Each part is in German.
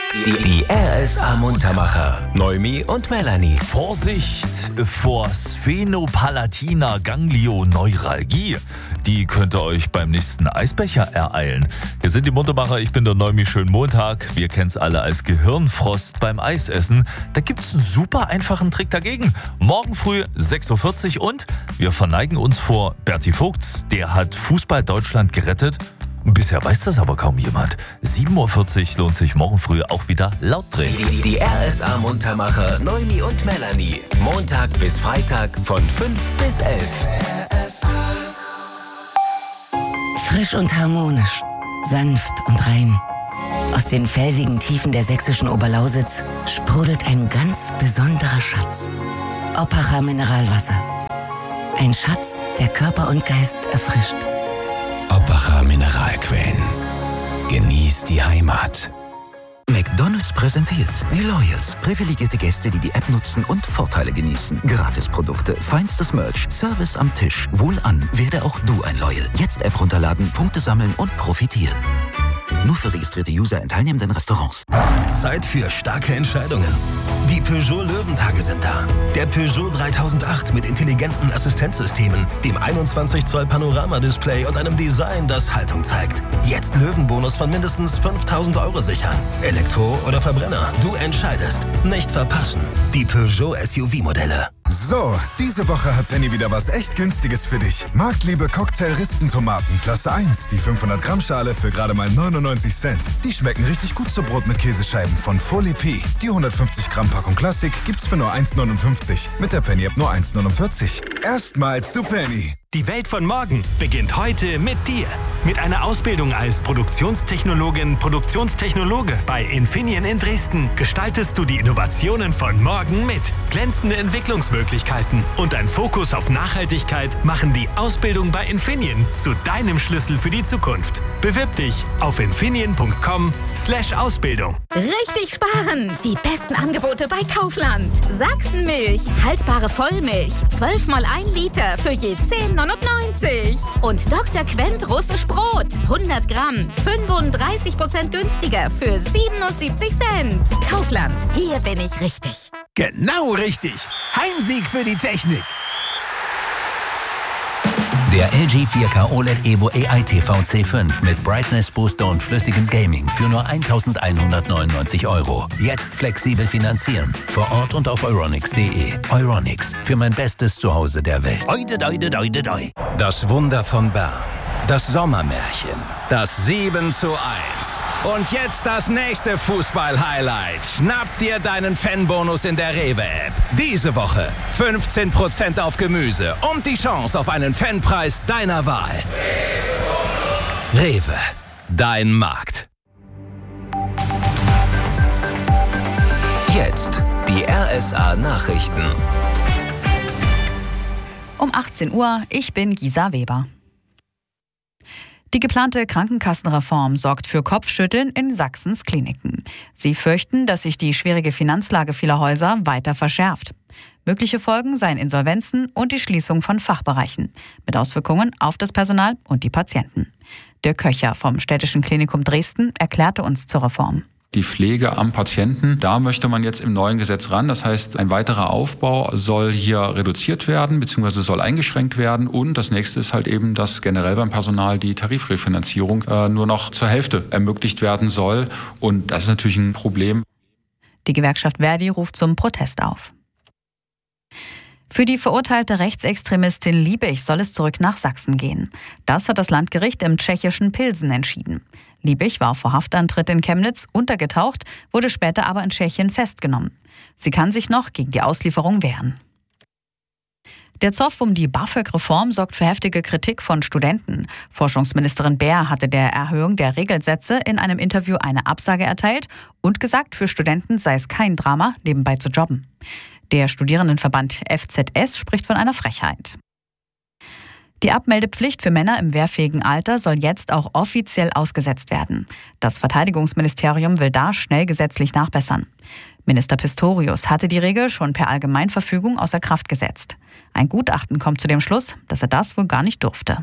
Die RSA Muntermacher. Noemi und Melanie. Vorsicht vor Sphenopalatiner-Ganglioneuralgie. Die könnte euch beim nächsten Eisbecher ereilen. Hier sind die Muntermacher, ich bin der Noemi, schönen Montag. Wir kennen es alle als Gehirnfrost beim Eisessen. Da gibt es einen super einfachen Trick dagegen. Morgen früh 6.40 Uhr und wir verneigen uns vor Berti Vogts. Der hat Fußball Deutschland gerettet. Bisher weiß das aber kaum jemand. 7.40 Uhr lohnt sich morgen früh auch wieder laut drehen. Die RSA Muntermacher Noemi und Melanie. Montag bis Freitag von 5 bis 11. Frisch und harmonisch, sanft und rein. Aus den felsigen Tiefen der sächsischen Oberlausitz sprudelt ein ganz besonderer Schatz. Oppacher Mineralwasser. Ein Schatz, der Körper und Geist erfrischt. Oppacher Mineralquellen. Genießt die Heimat. McDonald's präsentiert die Loyals. Privilegierte Gäste, die die App nutzen und Vorteile genießen. Gratisprodukte, feinstes Merch, Service am Tisch. Wohlan, werde auch du ein Loyal. Jetzt App runterladen, Punkte sammeln und profitieren. Nur für registrierte User in teilnehmenden Restaurants. Zeit für starke Entscheidungen. Die Peugeot Löwentage sind da. Der Peugeot 3008 mit intelligenten Assistenzsystemen, dem 21 Zoll Panoramadisplay und einem Design, das Haltung zeigt. Jetzt Löwenbonus von mindestens 5.000 € sichern. Elektro oder Verbrenner, du entscheidest. Nicht verpassen. Die Peugeot SUV-Modelle. So, diese Woche hat Penny wieder was echt Günstiges für dich. Marktliebe Cocktail-Rispentomaten, Klasse 1, die 500 Gramm Schale für gerade mal 99 Cent. Die schmecken richtig gut zu Brot mit Käsescheiben von Folie P. Die 150 Gramm Packung Klassik gibt's für nur 1,59. Mit der Penny-App nur 1,49. Erstmals zu Penny. Die Welt von morgen beginnt heute mit dir. Mit einer Ausbildung als Produktionstechnologe bei Infineon in Dresden gestaltest du die Innovationen von morgen mit. Glänzende Entwicklungsmöglichkeiten und ein Fokus auf Nachhaltigkeit machen die Ausbildung bei Infineon zu deinem Schlüssel für die Zukunft. Bewirb dich auf infineon.com/Ausbildung. Richtig sparen! Die besten Angebote bei Kaufland. Sachsenmilch, haltbare Vollmilch, 12 mal 1 Liter für je 10,99. Und Dr. Quent russisch Brot, 100 Gramm, 35% günstiger für 77 Cent. Kaufland, hier bin ich richtig. Genau richtig. Heimsieg für die Technik. Der LG 4K OLED Evo AI TV C5 mit Brightness Booster und flüssigem Gaming für nur 1.199 €. Jetzt flexibel finanzieren. Vor Ort und auf euronics.de. Euronics, für mein bestes Zuhause der Welt. Das Wunder von Bern. Das Sommermärchen. Das 7:1. Und jetzt das nächste Fußball-Highlight. Schnapp dir deinen Fanbonus in der Rewe-App. Diese Woche 15% auf Gemüse und die Chance auf einen Fanpreis deiner Wahl. Rewe, dein Markt. Jetzt die RSA Nachrichten. Um 18 Uhr, ich bin Gisa Weber. Die geplante Krankenkassenreform sorgt für Kopfschütteln in Sachsens Kliniken. Sie fürchten, dass sich die schwierige Finanzlage vieler Häuser weiter verschärft. Mögliche Folgen seien Insolvenzen und die Schließung von Fachbereichen, mit Auswirkungen auf das Personal und die Patienten. Dirk Köcher vom Städtischen Klinikum Dresden erklärte uns zur Reform. Die Pflege am Patienten, da möchte man jetzt im neuen Gesetz ran. Das heißt, ein weiterer Aufbau soll hier reduziert werden bzw. soll eingeschränkt werden. Und das nächste ist halt eben, dass generell beim Personal die Tarifrefinanzierung nur noch zur Hälfte ermöglicht werden soll. Und das ist natürlich ein Problem. Die Gewerkschaft Verdi ruft zum Protest auf. Für die verurteilte Rechtsextremistin Liebig soll es zurück nach Sachsen gehen. Das hat das Landgericht im tschechischen Pilsen entschieden. Liebig war vor Haftantritt in Chemnitz untergetaucht, wurde später aber in Tschechien festgenommen. Sie kann sich noch gegen die Auslieferung wehren. Der Zoff um die BAföG-Reform sorgt für heftige Kritik von Studenten. Forschungsministerin Baer hatte der Erhöhung der Regelsätze in einem Interview eine Absage erteilt und gesagt, für Studenten sei es kein Drama, nebenbei zu jobben. Der Studierendenverband FZS spricht von einer Frechheit. Die Abmeldepflicht für Männer im wehrfähigen Alter soll jetzt auch offiziell ausgesetzt werden. Das Verteidigungsministerium will da schnell gesetzlich nachbessern. Minister Pistorius hatte die Regel schon per Allgemeinverfügung außer Kraft gesetzt. Ein Gutachten kommt zu dem Schluss, dass er das wohl gar nicht durfte.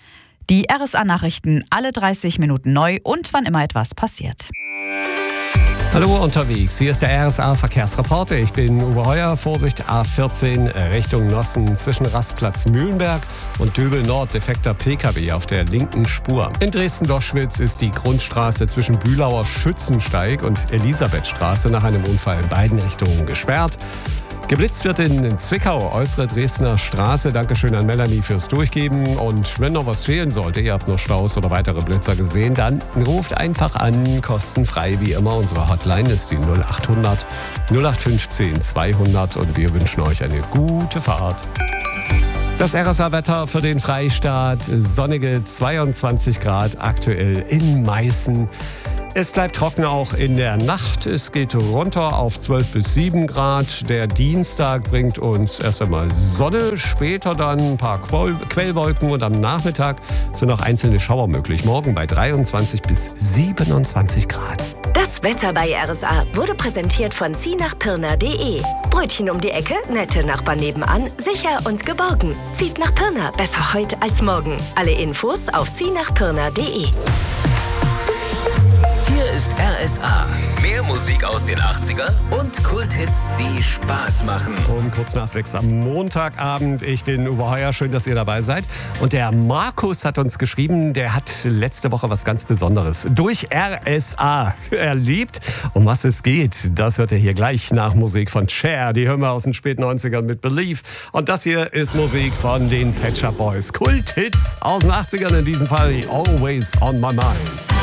Die RSA-Nachrichten alle 30 Minuten neu und wann immer etwas passiert. Hallo unterwegs, hier ist der RSA-Verkehrsreporter. Ich bin Uwe Heuer. Vorsicht A14 Richtung Nossen zwischen Rastplatz Mühlenberg und Döbel Nord. Defekter PKW auf der linken Spur. In Dresden-Doschwitz ist die Grundstraße zwischen Bülauer Schützensteig und Elisabethstraße nach einem Unfall in beiden Richtungen gesperrt. Geblitzt wird in Zwickau, äußere Dresdner Straße. Dankeschön an Melanie fürs Durchgeben. Und wenn noch was fehlen sollte, ihr habt noch Staus oder weitere Blitzer gesehen, dann ruft einfach an, kostenfrei wie immer. Unsere Hotline ist die 0800 0815 200 und wir wünschen euch eine gute Fahrt. Das RSA-Wetter für den Freistaat, sonnige 22 Grad aktuell in Meißen. Es bleibt trocken auch in der Nacht. Es geht runter auf 12 bis 7 Grad. Der Dienstag bringt uns erst einmal Sonne, später dann ein paar Quellwolken und am Nachmittag sind noch einzelne Schauer möglich. Morgen bei 23 bis 27 Grad. Das Wetter bei RSA wurde präsentiert von zieh-nach-pirna.de. Brötchen um die Ecke, nette Nachbarn nebenan, sicher und geborgen. Zieht nach Pirna, besser heute als morgen. Alle Infos auf zieh-nach-pirna.de. Hier ist RSA. Mehr Musik aus den 80ern und Kulthits, die Spaß machen. Und kurz nach 6 am Montagabend. Ich bin Uwe Heuer, schön, dass ihr dabei seid. Und der Markus hat uns geschrieben, der hat letzte Woche was ganz Besonderes durch RSA erlebt. Um was es geht, das hört ihr hier gleich nach Musik von Cher. Die hören wir aus den späten 90ern mit Believe. Und das hier ist Musik von den Pet Shop Boys. Kulthits aus den 80ern, in diesem Fall Always on My Mind.